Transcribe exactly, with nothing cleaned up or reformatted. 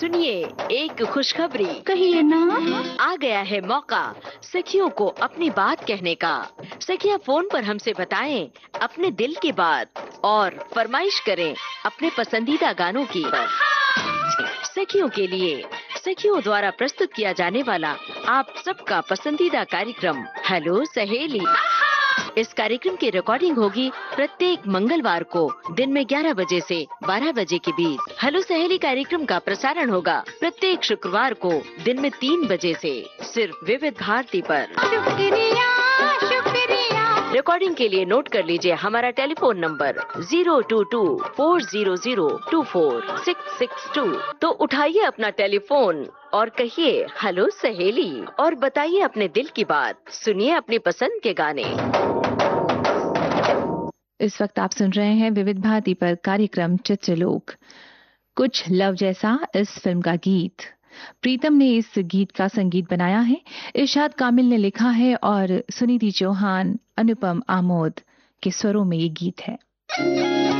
सुनिए एक खुशखबरी। कहिए ना। आ गया है मौका सखियों को अपनी बात कहने का। सखियां फोन पर हमसे बताएं अपने दिल की बात और फरमाइश करें अपने पसंदीदा गानों की। सखियों के लिए सखियों द्वारा प्रस्तुत किया जाने वाला आप सबका पसंदीदा कार्यक्रम हेलो सहेली। इस कार्यक्रम की रिकॉर्डिंग होगी प्रत्येक मंगलवार को दिन में ग्यारह बजे से बारह बजे के बीच। हेलो सहेली कार्यक्रम का प्रसारण होगा प्रत्येक शुक्रवार को दिन में तीन बजे से सिर्फ विविध भारती पर। शुक्रिया शुक्रिया। रिकॉर्डिंग के लिए नोट कर लीजिए हमारा telephone number zero to to four zero zero to four six six to. तो उठाइए अपना टेलीफोन और कहिए हेलो सहेली और बताइए अपने दिल की बात। सुनिए अपनी पसंद के गाने। इस वक्त आप सुन रहे हैं विविध भारती पर कार्यक्रम चित्रलोक। कुछ लव जैसा इस फिल्म का गीत। प्रीतम ने इस गीत का संगीत बनाया है, इरशाद कामिल ने लिखा है और सुनिधि चौहान, अनुपम आमोद के स्वरों में ये गीत है।